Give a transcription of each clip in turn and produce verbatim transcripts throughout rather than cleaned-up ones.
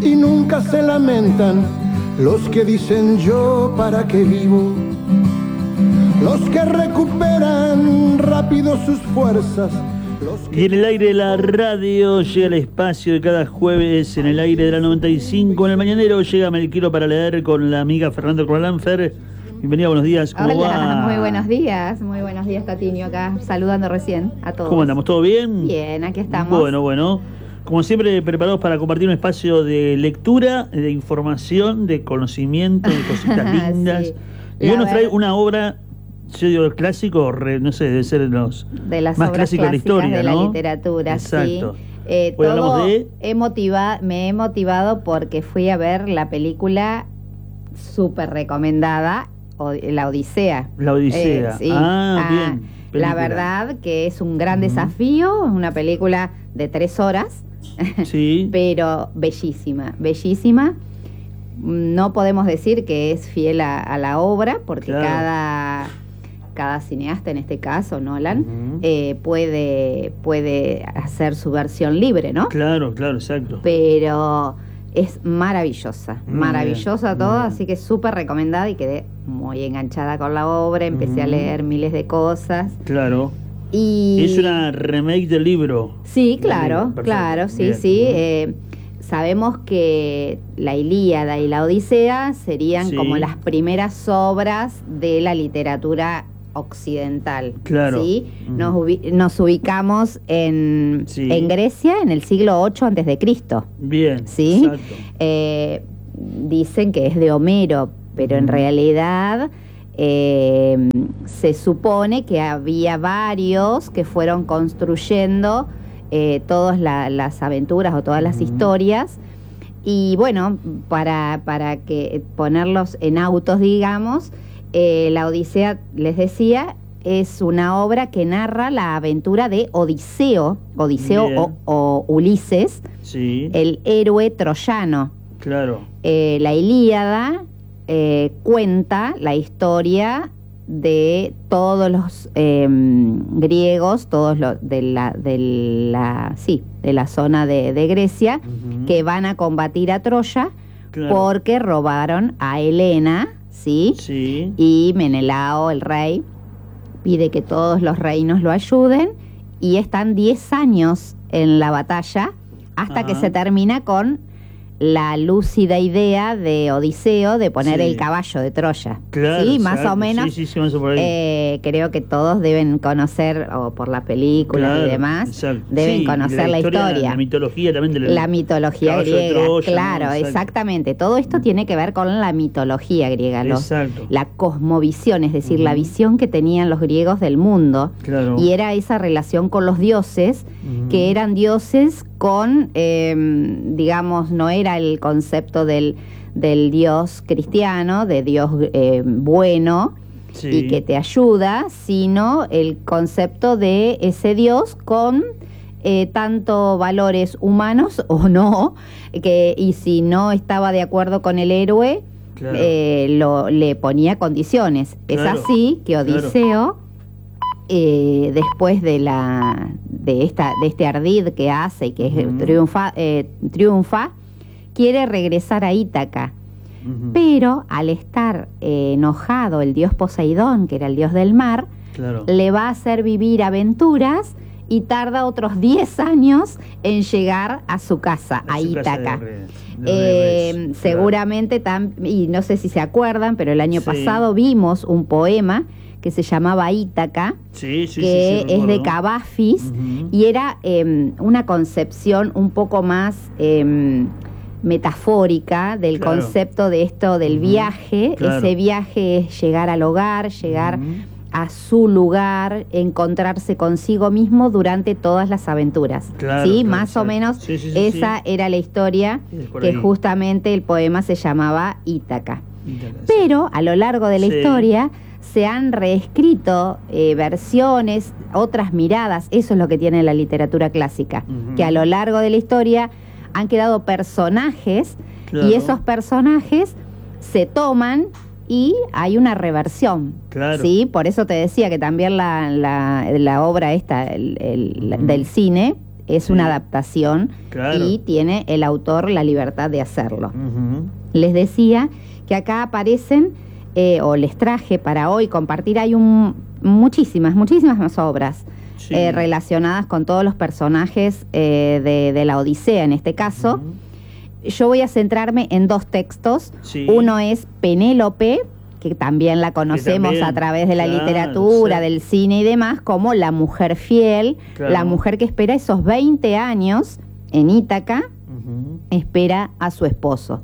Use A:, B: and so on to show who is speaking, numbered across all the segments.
A: y nunca se lamentan los que dicen yo para qué vivo, los que recuperan rápido sus fuerzas.
B: Y en el aire de la radio llega el espacio de cada jueves en el aire de la noventa y cinco. En el mañanero llega Melquiro para leer con la amiga Fernando Corbalán. Fer, bienvenida, buenos días. ¿Cómo
C: Hola,
B: va?
C: muy buenos días, muy buenos días, Catiño, acá saludando recién a todos.
B: ¿Cómo andamos? ¿Todo bien?
C: Bien, aquí estamos.
B: Bueno, bueno. Como siempre, preparados para compartir un espacio de lectura, de información, de conocimiento, de cositas lindas.
C: Sí.
B: Y hoy nos trae
C: ver...
B: una obra, yo digo clásico, re, no sé, debe ser los
C: de las
B: más
C: obras
B: clásicos de la historia,
C: de
B: ¿no?
C: la literatura,
B: exacto.
C: Sí. Eh,
B: Hoy
C: todo
B: hablamos de...
C: he motiva... Me he motivado porque fui a ver la película súper recomendada, La Odisea.
B: La Odisea.
C: Eh, sí.
B: Ah,
C: ah,
B: bien. Película.
C: La verdad que es un gran uh-huh. desafío, es una película de tres horas,
B: sí.
C: pero bellísima, bellísima. No podemos decir que es fiel a, a la obra, porque claro. cada, cada cineasta, en este caso Nolan, uh-huh. eh, puede, puede hacer su versión libre, ¿no?
B: Claro, claro, exacto.
C: Pero es maravillosa, muy maravillosa
B: bien,
C: todo,
B: bien.
C: Así que súper recomendada y quedé muy enganchada con la obra, empecé uh-huh. a leer miles de cosas.
B: Claro.
C: Y...
B: Es una remake del libro.
C: Sí, claro, libro. claro, sí, bien. sí. Uh-huh. eh, Sabemos que la Ilíada y la Odisea serían sí. como las primeras obras de la literatura occidental.
B: Claro.
C: ¿Sí? Uh-huh. Nos, ubi- nos ubicamos en, sí. en Grecia en el siglo ocho antes de Cristo.
B: Bien,
C: ¿sí?
B: exacto.
C: Eh, dicen que es de Homero, pero uh-huh. en realidad eh, se supone que había varios que fueron construyendo Eh, todas la, las aventuras o todas las uh-huh. historias, y bueno, para, para que ponerlos en autos, digamos, eh, la Odisea, les decía, es una obra que narra la aventura de Odiseo, Odiseo o, o Ulises,
B: sí.
C: el héroe troyano.
B: Claro.
C: Eh, la Ilíada eh, cuenta la historia de todos los eh, griegos, todos los de la, de la, sí, de la zona de, de Grecia, uh-huh. que van a combatir a Troya, claro. porque robaron a Helena, ¿sí?
B: Sí.
C: Y Menelao, el rey, pide que todos los reinos lo ayuden, y están diez años en la batalla hasta uh-huh. que se termina con la lúcida idea de Odiseo de poner sí. el caballo de Troya.
B: Claro,
C: sí,
B: exacto.
C: más o menos.
B: Sí, sí, sí, más o por ahí.
C: Eh, creo que todos deben conocer, o por la película claro, y demás, exacto. deben sí, conocer la historia, la historia.
B: La mitología también de la,
C: la mitología griega.
B: Troya,
C: claro,
B: ¿no?
C: exactamente. Todo esto mm. tiene que ver con la mitología griega, los,
B: exacto.
C: la cosmovisión, es decir, uh-huh. la visión que tenían los griegos del mundo.
B: Claro.
C: Y era esa relación con los dioses, uh-huh. que eran dioses con, eh, digamos, no era el concepto del, del Dios cristiano, de Dios eh, bueno sí. y que te ayuda, sino el concepto de ese Dios con eh, tanto valores humanos o no, que y si no estaba de acuerdo con el héroe, claro. eh, lo, le ponía condiciones. Claro. Es así que Odiseo... Claro. Eh, después de la de esta de este ardid que hace y que uh-huh. triunfa eh, triunfa quiere regresar a Ítaca, uh-huh. pero al estar eh, enojado el dios Poseidón, que era el dios del mar,
B: claro.
C: le va a hacer vivir aventuras y tarda otros diez años en llegar a su casa, a, a su Ítaca. Casa de re, de eh, Reyes, seguramente, claro. tam, y no sé si se acuerdan, pero el año sí. pasado vimos un poema que se llamaba Ítaca,
B: sí, sí,
C: que
B: sí, sí,
C: es de Cavafis, uh-huh. y era eh, una concepción un poco más eh, metafórica del claro. concepto de esto del uh-huh. viaje. Claro. Ese viaje es llegar al hogar, llegar uh-huh. a su lugar, encontrarse consigo mismo durante todas las aventuras.
B: Claro,
C: ¿sí?
B: Claro,
C: más
B: exacto.
C: o menos
B: sí, sí, sí,
C: esa
B: sí.
C: era la historia, que ahí. justamente el poema se llamaba Ítaca. Ítaca Pero sí. a lo largo de la sí. historia se han reescrito eh, versiones, otras miradas. Eso es lo que tiene la literatura clásica, uh-huh. que a lo largo de la historia han quedado personajes, claro. y esos personajes se toman y hay una reversión.
B: Claro.
C: ¿sí? Por eso te decía que también la, la, la obra esta el, el, uh-huh. del cine es
B: Sí.
C: una adaptación
B: Claro.
C: y tiene el autor la libertad de hacerlo.
B: Ujú.
C: Les decía que acá aparecen, eh, o les traje para hoy compartir, hay un, muchísimas, muchísimas más obras
B: Sí.
C: eh, relacionadas con todos los personajes eh, de, de la Odisea, en este caso.
B: Ujú.
C: Yo voy a centrarme en dos textos.
B: Sí.
C: Uno es Penélope, que también la conocemos
B: también,
C: a través de la
B: claro,
C: literatura,
B: sí.
C: del cine y demás, como la mujer fiel,
B: Claro.
C: la mujer que espera esos veinte años en Ítaca,
B: Ujú.
C: espera a su esposo.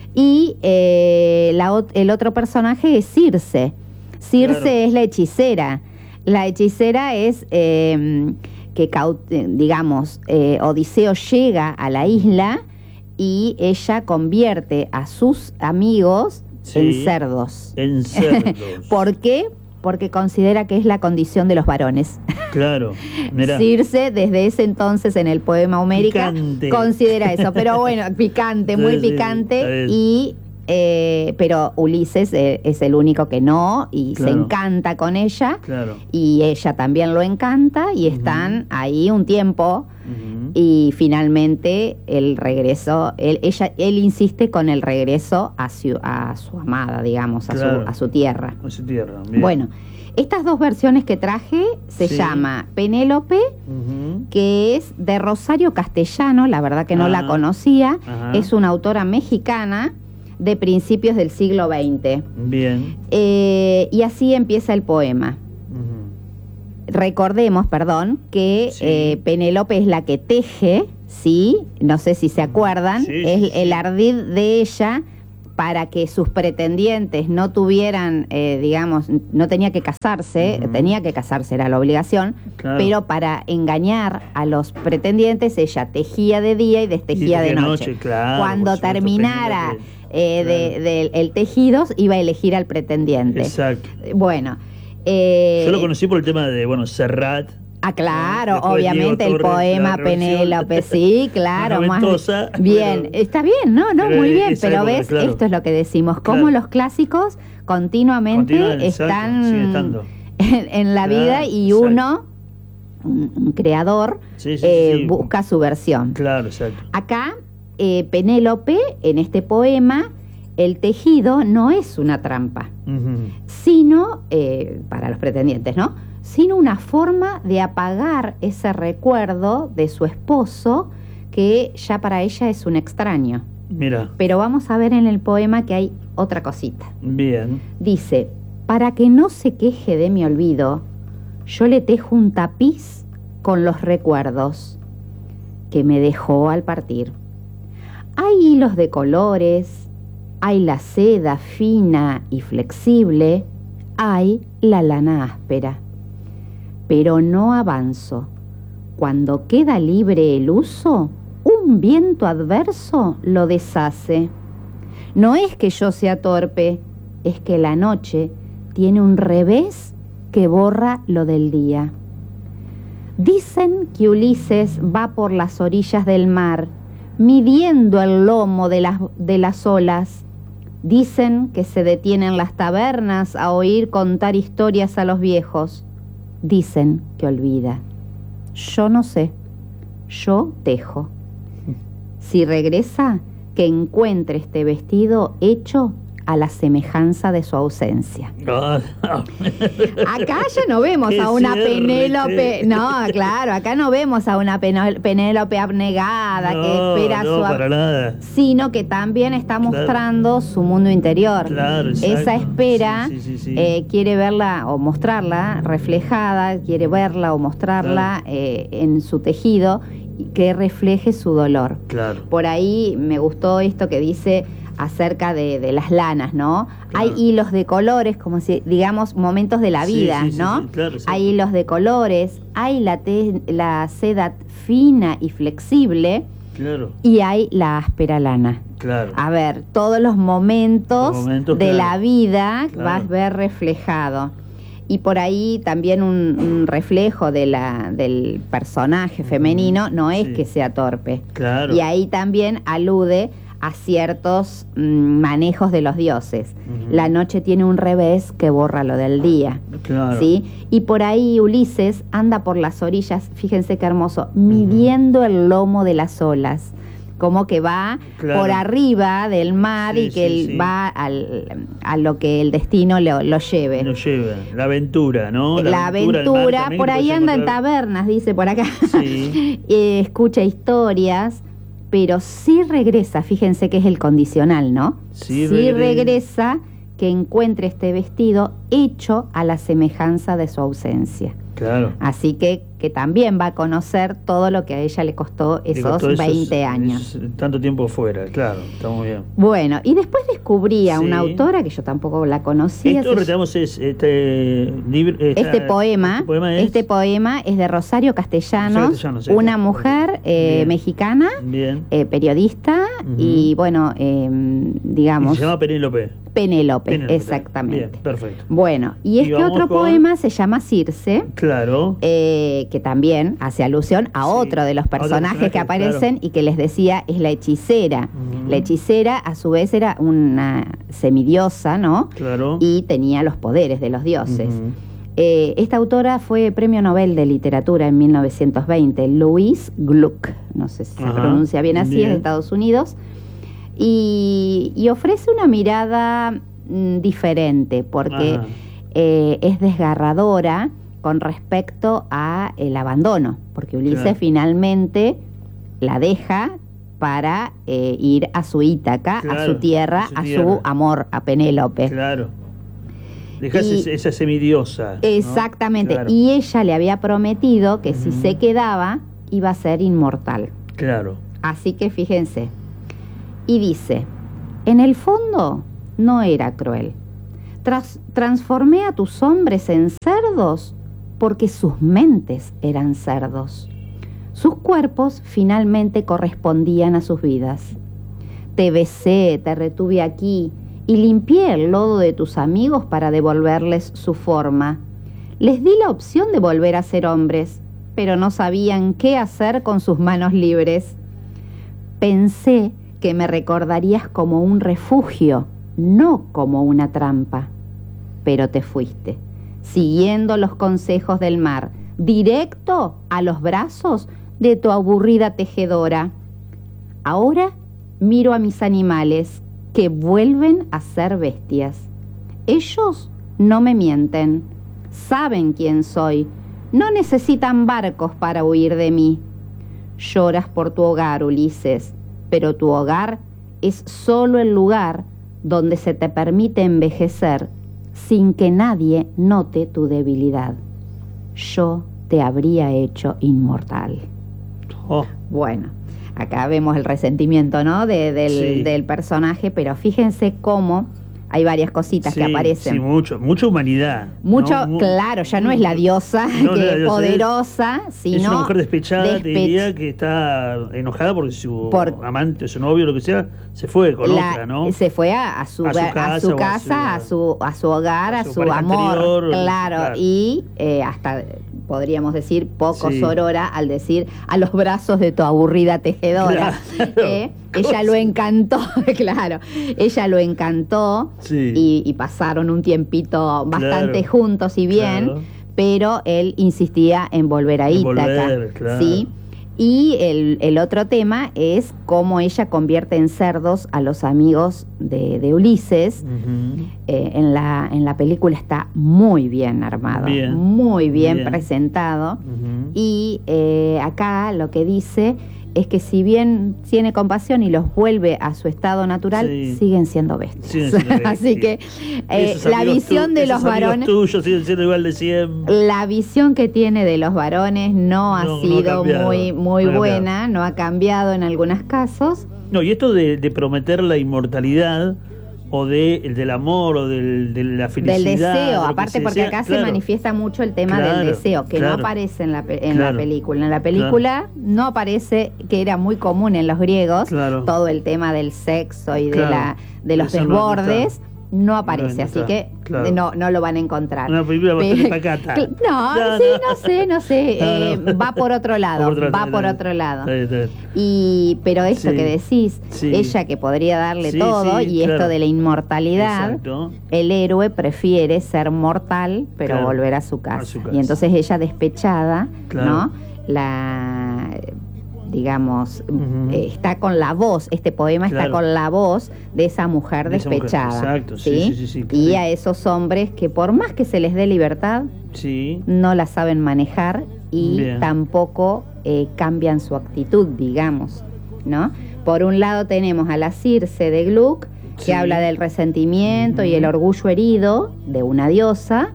C: Y eh, la ot- el otro personaje es Circe. Circe
B: Claro.
C: es la hechicera. La hechicera es eh, que, cau- eh, digamos, eh, Odiseo llega a la isla y ella convierte a sus amigos
B: Sí.
C: en cerdos.
B: En cerdos.
C: ¿Por qué? Porque considera que es la condición de los varones.
B: Claro. Mirá.
C: Circe, desde ese entonces en el poema Homérica,
B: Picante.
C: considera eso. Pero bueno, picante,
B: Sí,
C: muy
B: sí, está
C: picante.
B: bien.
C: Y eh, pero Ulises eh, es el único que no, y se
B: Claro.
C: encanta con ella.
B: Claro.
C: Y ella también lo encanta, y están ahí un tiempo.
B: Ujú.
C: Y finalmente el regreso, él, ella, él insiste con el regreso a su, a su amada, digamos, a,
B: Claro.
C: su, a su tierra.
B: A su tierra. Bien.
C: Bueno, estas dos versiones que traje se
B: Sí.
C: llama Penélope,
B: Ujú.
C: que es de Rosario Castellano, la verdad que no
B: Ah.
C: la conocía,
B: Ajá.
C: es una autora mexicana de principios del siglo veinte.
B: Bien.
C: Eh, y así empieza el poema.
B: Ujú.
C: Recordemos, perdón, que
B: Sí.
C: eh, Penélope es la que teje, ¿sí? No sé si se acuerdan,
B: Sí,
C: es
B: sí, sí.
C: el ardid de ella para que sus pretendientes no tuvieran, eh, digamos, no tenía que casarse,
B: Ujú.
C: tenía que casarse, era la obligación,
B: Claro.
C: pero para engañar a los pretendientes ella tejía de día y destejía
B: Y
C: de
B: de
C: noche.
B: noche, claro,
C: Cuando
B: por supuesto,
C: terminara
B: Penélope.
C: eh, de-
B: Claro.
C: del el tejido, iba a elegir al pretendiente.
B: Exacto.
C: Bueno. eh,
B: Yo lo conocí por el tema de, bueno, Serrat.
C: Ah, claro,
B: Después
C: obviamente
B: Diego
C: el
B: Torres,
C: poema
B: la reversión.
C: Penélope, sí, claro,
B: Más
C: más
B: noventosa,
C: bien,
B: pero-
C: está bien, no, no,
B: pero
C: muy bien,
B: esa
C: pero
B: época,
C: ves,
B: claro.
C: esto es lo que decimos, cómo
B: Claro.
C: los clásicos continuamente
B: Continúan, exacto,
C: están
B: sigue estando.
C: en, en la
B: Claro,
C: vida, y
B: exacto.
C: uno, un, un creador,
B: Sí, sí,
C: eh,
B: sí.
C: busca su versión.
B: Claro, exacto.
C: Acá, eh, Penélope, en este poema, el tejido no es una trampa,
B: Ujú.
C: sino, eh, para los pretendientes, ¿no? Sino una forma de apagar ese recuerdo de su esposo, que ya para ella es un extraño.
B: Mira,
C: Pero vamos a ver en el poema que hay otra cosita.
B: bien.
C: Dice: para que no se queje de mi olvido, yo le tejo un tapiz con los recuerdos que me dejó al partir. Hay hilos de colores, hay la seda fina y flexible, hay la lana áspera. Pero no avanzo. Cuando queda libre el uso, un viento adverso lo deshace. No es que yo sea torpe, es que la noche tiene un revés que borra lo del día. Dicen que Ulises va por las orillas del mar, midiendo el lomo de las, de las olas. Dicen que se detiene en las tabernas a oír contar historias a los viejos. Dicen que olvida. Yo no sé. Yo tejo. Si regresa, que encuentre este vestido hecho a la semejanza de su ausencia.
B: Ah,
C: Acá ya no vemos
B: Qué
C: a una
B: cierre,
C: Penélope,
B: che.
C: no, claro, acá no vemos a una Penó- Penélope abnegada que
B: no,
C: espera
B: no,
C: su...
B: para nada.
C: sino que también está
B: Claro.
C: mostrando su mundo interior.
B: Claro, exacto.
C: Esa espera
B: Sí, sí, sí, sí.
C: eh, quiere verla o mostrarla reflejada, quiere verla o mostrarla eh, en su tejido, y que refleje su dolor.
B: Claro.
C: Por ahí me gustó esto que dice acerca de, de las lanas, ¿no?
B: Claro.
C: Hay hilos de colores, como si, digamos, momentos de la
B: Sí,
C: vida,
B: sí, sí,
C: ¿no?
B: sí, claro, exacto.
C: Hay hilos de colores, hay la, te- la seda fina y flexible,
B: Claro,
C: y hay la áspera lana.
B: claro.
C: A ver, todos los momentos,
B: Los momentos,
C: de
B: claro.
C: la vida
B: Claro.
C: vas a ver reflejado. Y por ahí también un, un reflejo de la, del personaje femenino, no es
B: sí.
C: que sea torpe.
B: Claro.
C: Y ahí también alude a ciertos mm, manejos de los dioses.
B: Ujú.
C: La noche tiene un revés que borra lo del día.
B: Claro.
C: ¿Sí? Y por ahí Ulises anda por las orillas, fíjense qué hermoso, midiendo el lomo de las olas. Como que va
B: Claro.
C: por arriba del mar
B: Sí,
C: y que
B: sí,
C: él
B: sí.
C: va al, a lo que el destino lo, lo lleve.
B: Lo lleva. La aventura, ¿no?
C: La
B: aventura, el mar
C: aventura,
B: también,
C: por
B: que
C: ahí
B: puedes
C: anda en
B: encontrar-
C: tabernas, dice por acá.
B: Sí.
C: Eh, escucha historias, pero sí regresa, fíjense que es el condicional, ¿no?
B: Sí
C: Sí
B: regre-
C: regresa que encuentre este vestido hecho a la semejanza de su ausencia.
B: Claro.
C: Así que, que también va a conocer todo lo que a ella le costó
B: Le
C: esos
B: costó esos-
C: veinte años.
B: esos- tanto tiempo fuera, claro, está muy bien.
C: Bueno, y después descubrí a
B: Sí.
C: una autora que yo tampoco la conocía.
B: Esto,
C: se-
B: recordamos, es este libro. esta-
C: Este poema,
B: este poema es.
C: este poema es de Rosario Castellanos,
B: Castellanos, sí.
C: una mujer eh,
B: Bien.
C: mexicana,
B: Bien.
C: eh, periodista
B: Ujú.
C: y bueno, eh,
B: Y
C: digamos,
B: se llama Penélope.
C: Penélope,
B: Penélope.
C: exactamente.
B: Bien, perfecto.
C: Bueno, y
B: Y
C: este
B: vamos
C: otro
B: con-
C: poema se llama Circe,
B: Claro.
C: eh, que también hace alusión a
B: Sí,
C: otro de los
B: a otro
C: personajes que
B: personaje,
C: aparecen y que les decía es la hechicera.
B: Ujú.
C: La hechicera a su vez era una semidiosa, ¿no?
B: Claro.
C: Y tenía los poderes de los dioses.
B: Ujú.
C: Eh, esta autora fue Premio Nobel de Literatura en mil novecientos veinte, Louise Gluck, no sé si se
B: Ajá,
C: pronuncia bien así, es
B: bien.
C: de Estados Unidos, y, y ofrece una mirada mm, diferente, porque
B: Ajá.
C: eh, es desgarradora con respecto a el abandono, porque Ulises
B: Claro.
C: finalmente la deja para eh, ir a su Ítaca, a
B: Claro,
C: su tierra,
B: a su
C: a
B: tierra.
C: su amor, a Penélope.
B: Claro. Dejás
C: Y-
B: esa, esa semidiosa. ¿no?
C: Exactamente,
B: Claro.
C: y ella le había prometido que si
B: Ujú.
C: se quedaba iba a ser inmortal.
B: Claro.
C: Así que fíjense, y dice, en el fondo no era cruel. Tras- transformé a tus hombres en cerdos porque sus mentes eran cerdos. Sus cuerpos finalmente correspondían a sus vidas. Te besé, te retuve aquí y limpié el lodo de tus amigos para devolverles su forma. Les di la opción de volver a ser hombres, pero no sabían qué hacer con sus manos libres. Pensé que me recordarías como un refugio, no como una trampa. Pero te fuiste, siguiendo los consejos del mar, directo a los brazos de tu aburrida tejedora. Ahora miro a mis animales que vuelven a ser bestias. Ellos no me mienten, saben quién soy, no necesitan barcos para huir de mí. Lloras por tu hogar, Ulises, pero tu hogar es solo el lugar donde se te permite envejecer sin que nadie note tu debilidad. Yo te habría hecho inmortal.
B: Oh,
C: Bueno, acá vemos el resentimiento, ¿no? De- del,
B: Sí.
C: del personaje, pero fíjense cómo hay varias cositas
B: sí,
C: que aparecen.
B: Sí, mucho, mucha humanidad.
C: Mucho,
B: ¿no? Mu-
C: claro, ya no es la diosa,
B: No,
C: que
B: la
C: es
B: diosa
C: poderosa, sino
B: Es una mujer despechada, te
C: despe-
B: diría, que está enojada porque su
C: Por-
B: amante, su novio, lo que sea, se fue con
C: la-
B: otra, ¿no?
C: se fue a, a su,
B: A su
C: a
B: casa
C: su
B: o a
C: casa, a
B: su-
C: su, a su hogar,
B: a
C: a
B: su
C: su,
B: pareja
C: amor,
B: anterior,
C: claro,
B: claro.
C: y eh, hasta podríamos decir poco
B: Sí.
C: sorora al decir a los brazos de tu aburrida tejedora.
B: Claro.
C: Eh, ella lo encantó, claro, ella lo encantó
B: Sí.
C: y, y pasaron un tiempito bastante
B: Claro.
C: juntos y bien,
B: Claro.
C: pero él insistía en volver a
B: En
C: Ítaca.
B: volver, claro.
C: ¿Sí? Y el, el otro tema es cómo ella convierte en cerdos a los amigos de, de Ulises.
B: Ujú.
C: Eh, en, la, en la película está muy bien armado,
B: Bien,
C: muy bien,
B: bien.
C: presentado.
B: Ujú.
C: Y eh, acá lo que dice es que si bien tiene compasión y los vuelve a su estado natural,
B: Sí.
C: siguen siendo bestias.
B: Siguen siendo
C: Así
B: bestias.
C: que eh,
B: Esos
C: la
B: amigos
C: visión
B: tu-
C: de
B: esos
C: los
B: amigos
C: varones...
B: tuyos siguen siendo igual de siempre.
C: La visión que tiene de los varones no, ha
B: No, no ha
C: sido
B: cambiado,
C: muy, muy
B: no ha
C: buena, no ha cambiado en algunos casos.
B: No, y esto de, de prometer la inmortalidad o de, el del amor o del, de la felicidad.
C: Del
B: de
C: deseo,
B: lo que
C: aparte
B: se
C: porque
B: desea,
C: acá se
B: claro.
C: manifiesta mucho el tema
B: Claro,
C: del deseo, que
B: claro.
C: no aparece en, la, pe- en
B: Claro.
C: la película. En la película no aparece, que era muy común en los griegos,
B: Claro.
C: todo el tema del sexo y de,
B: Claro.
C: la, de los
B: Eso no- no
C: desbordes, no aparece,
B: No,
C: así
B: está,
C: que
B: claro.
C: no, no lo van a encontrar.
B: Una película bastante
C: Pe-
B: pacata.
C: Cl- No,
B: No,
C: sí,
B: no.
C: no sé, no sé. eh,
B: No, no.
C: Va por otro lado,
B: Va por otro-
C: va
B: está
C: por
B: bien,
C: otro lado.
B: está bien, está bien.
C: Y, pero esto
B: Sí,
C: que decís,
B: sí.
C: ella que podría darle
B: Sí,
C: todo,
B: sí,
C: y
B: claro.
C: esto de la inmortalidad,
B: Exacto.
C: el héroe prefiere ser mortal, pero
B: Claro,
C: volver a su casa.
B: a su casa.
C: Y entonces ella despechada,
B: Claro.
C: ¿no? La, digamos,
B: Ujú.
C: eh, está con la voz, este poema está
B: Claro.
C: con la voz de esa mujer
B: De esa mujer,
C: despechada.
B: exacto, sí, sí, sí, sí,
C: Y
B: sí.
C: a esos hombres que por más que se les dé libertad,
B: Sí.
C: no la saben manejar y
B: Bien.
C: tampoco eh, cambian su actitud, digamos, ¿no? Por un lado tenemos a la Circe de Gluck, que
B: Sí.
C: habla del resentimiento y
B: Ujú.
C: el orgullo herido de una diosa,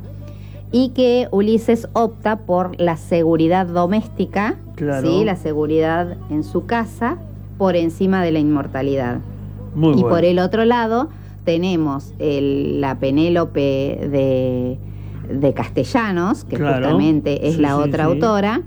C: y que Ulises opta por la seguridad doméstica,
B: Claro.
C: ¿sí? La seguridad en su casa por encima de la inmortalidad.
B: Muy
C: y
B: bueno.
C: por el otro lado tenemos el- la Penélope de, de Castellanos, que
B: Claro.
C: justamente es
B: Sí,
C: la
B: sí,
C: otra
B: sí.
C: autora,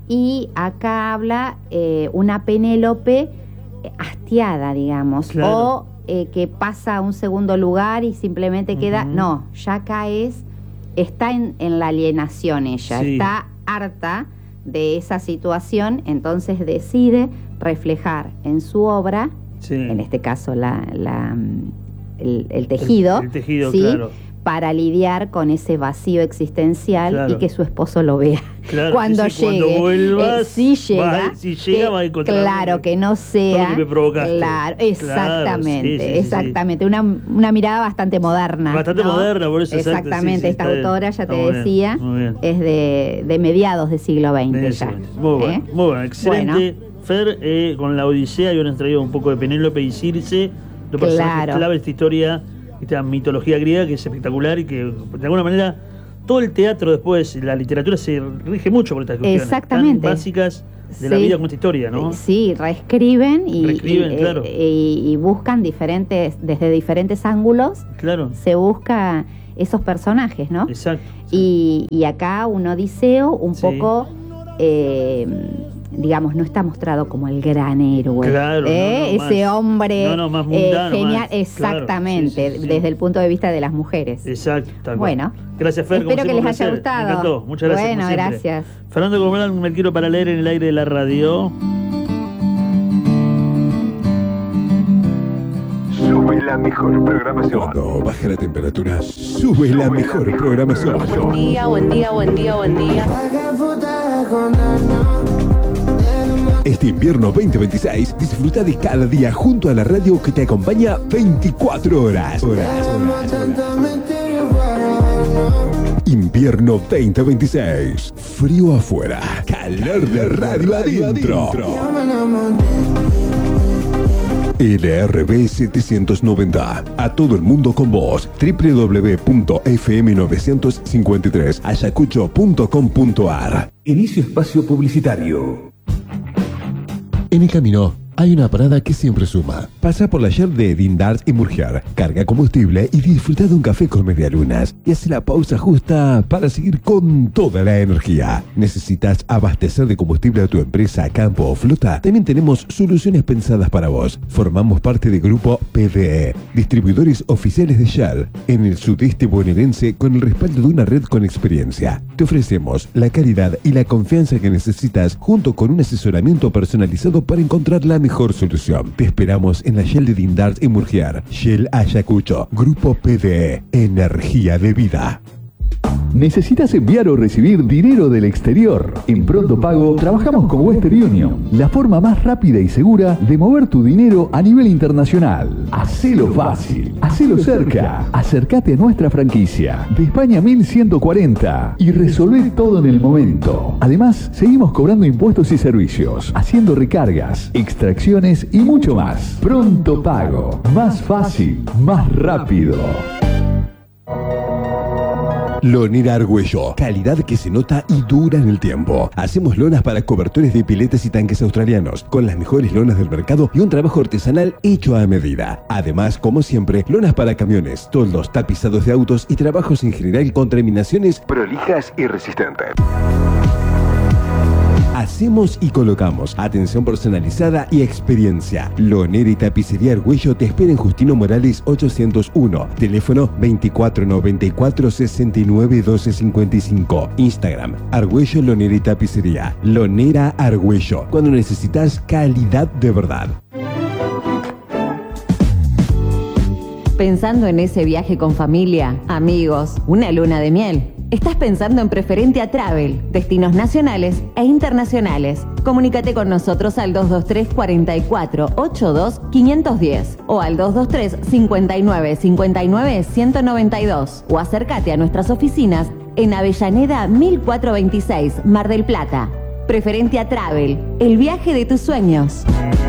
C: y acá habla eh, una Penélope hastiada, digamos,
B: Claro.
C: o eh, que pasa a un segundo lugar y simplemente queda,
B: Ujú.
C: no, ya acá es, está en, en la alienación ella,
B: Sí.
C: está harta de esa situación, entonces decide reflejar en su obra,
B: Sí.
C: en este caso la, la, mm, el, el tejido,
B: El- el tejido,
C: ¿sí?
B: claro.
C: Para lidiar con ese vacío existencial
B: Claro.
C: y que su esposo lo vea.
B: Claro,
C: cuando
B: sí, sí, cuando
C: llegue,
B: vuelvas,
C: eh, si llega,
B: va- si llega,
C: que-
B: va a encontrar
C: claro, que no sea,
B: todo lo que me provocaste.
C: claro,
B: Claro,
C: exactamente,
B: sí, sí, sí, sí.
C: exactamente, una, una mirada bastante moderna,
B: Bastante
C: ¿no?
B: moderna, por eso, exacto,
C: exactamente,
B: sí, sí,
C: esta
B: está bien,
C: autora ya
B: está
C: te
B: muy bien,
C: decía,
B: muy bien.
C: es de, de mediados del siglo veinte
B: Muy
C: ya.
B: bien, muy bueno,
C: ¿eh?
B: muy bueno, excelente.
C: Bueno.
B: Fer, eh, con la Odisea, y nos traído un poco de Penélope y Circe, dos personajes
C: Claro.
B: clave de esta historia, esta mitología griega que es espectacular y que de alguna manera todo el teatro después, la literatura se rige mucho por estas cuestiones
C: Exactamente.
B: tan básicas de la
C: Sí.
B: vida con esta historia, ¿no?
C: Eh, Sí, reescriben y,
B: Reescriben,
C: y, eh,
B: claro.
C: y- y buscan diferentes, desde diferentes ángulos,
B: Claro,
C: se busca esos personajes, ¿no?
B: exacto.
C: Y, y acá un Odiseo un
B: Sí.
C: poco, eh, digamos, no está mostrado como el gran héroe.
B: Claro,
C: ¿eh?
B: no, no,
C: Ese
B: más-
C: hombre
B: no, no, más
C: eh,
B: mundano,
C: genial,
B: más,
C: exactamente,
B: claro, sí, sí, sí.
C: desde el punto de vista de las mujeres.
B: Exacto, tal cual.
C: Bueno,
B: gracias, Fer. como
C: espero que
B: siempre,
C: les
B: un
C: haya
B: placer.
C: gustado.
B: Me encantó, muchas gracias.
C: Bueno,
B: como siempre.
C: gracias.
B: Fernando Corbalán, me quiero para leer en el aire de la radio.
D: Sube la mejor programación.
E: Cuando baja la temperatura, sube la mejor programación.
F: Buen día, buen día, buen día, buen día.
E: Este invierno veinte veintiséis, disfruta de cada día junto a la radio que te acompaña veinticuatro horas. Horas, horas, horas. Invierno veinte veintiséis. Frío afuera, calor de radio adentro. L R B setecientos noventa. A todo el mundo con vos. w w w punto f m novecientos cincuenta y tres ayacucho punto com punto a r.
D: Inicio espacio publicitario.
E: En el camino hay una parada que siempre suma. Pasa por la Shell de Dindars y Murger, carga combustible y disfruta de un café con medialunas. Y hace la pausa justa para seguir con toda la energía. ¿Necesitas abastecer de combustible a tu empresa, campo o flota? También tenemos soluciones pensadas para vos. Formamos parte del grupo P D E, distribuidores oficiales de Shell, en el sudeste bonaerense con el respaldo de una red con experiencia. Te ofrecemos la calidad y la confianza que necesitas junto con un asesoramiento personalizado para encontrar la mejor solución. Te esperamos en la Shell de Dindars y Murgiar. Shell Ayacucho, Grupo P D E, energía de vida.
G: ¿Necesitas enviar o recibir dinero del exterior? En Pronto Pago trabajamos con Western Union, la forma más rápida y segura de mover tu dinero a nivel internacional. Hacelo fácil, hacelo cerca. Acércate a nuestra franquicia de España mil ciento cuarenta y resolvé todo en el momento. Además, seguimos cobrando impuestos y servicios, haciendo recargas, extracciones y mucho más. Pronto Pago, más fácil, más rápido.
E: Lonera Argüello, calidad que se nota y dura en el tiempo. Hacemos lonas para cobertores de piletas y tanques australianos, con las mejores lonas del mercado y un trabajo artesanal hecho a medida. Además, como siempre, lonas para camiones, toldos, tapizados de autos y trabajos en general con terminaciones
D: Prolijas y resistentes.
E: Hacemos y colocamos. Atención personalizada y experiencia. Lonera y Tapicería Argüello te espera en Justino Morales ochocientos uno. Teléfono veinticuatro noventa y cuatro sesenta y nueve doce cincuenta y cinco. Instagram, Argüello Lonera y Tapicería. Lonera Argüello. Cuando necesitas calidad de verdad.
H: Pensando en ese viaje con familia, amigos, una luna de miel. Estás pensando en Preferentia Travel, destinos nacionales e internacionales. Comunícate con nosotros al dos dos tres, cuatro cuatro, ocho dos, cinco uno cero o al dos dos tres, cinco nueve, cinco nueve, uno nueve dos o acércate a nuestras oficinas en Avellaneda mil cuatrocientos veintiséis, Mar del Plata. Preferentia Travel, el viaje de tus sueños.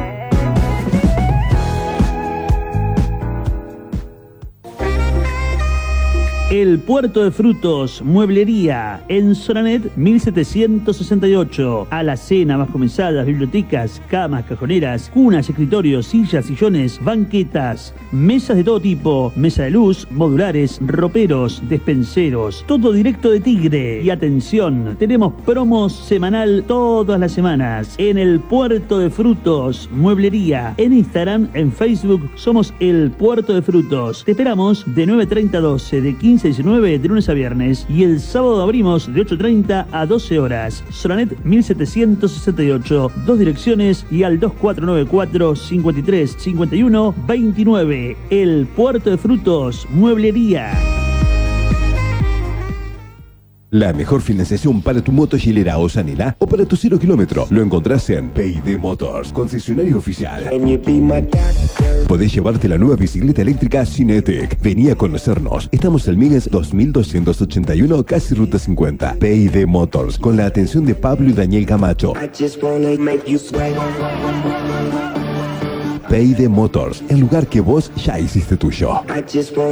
B: El Puerto de Frutos, Mueblería, en Soranet mil setecientos sesenta y ocho. Alacena, bajo mesadas, bibliotecas, camas, cajoneras, cunas, escritorios, sillas, sillones, banquetas, mesas de todo tipo, mesa de luz, modulares, roperos, despenseros, todo directo de Tigre. Y atención, tenemos promos semanal todas las semanas. En el Puerto de Frutos, Mueblería, en Instagram, en Facebook, somos el Puerto de Frutos. Te esperamos de nueve treinta a doce, de quince a diecinueve, de lunes a viernes, y el sábado abrimos de ocho treinta a doce horas. Soranet mil setecientos sesenta y ocho, dos direcciones y al dos cuatro nueve cuatro, cinco tres, cinco uno, veintinueve. El Puerto de Frutos, Mueblería.
E: La mejor financiación para tu moto Gilera o Sanila o para tu cero kilómetro lo encontrás en P y D Motors, concesionario oficial. Podés llevarte la nueva bicicleta eléctrica Cinetic. Vení a conocernos. Estamos en Migues dos mil doscientos ochenta y uno, casi Ruta cincuenta. P y D Motors, con la atención de Pablo y Daniel Camacho. P y D Motors, el lugar que vos ya hiciste tuyo.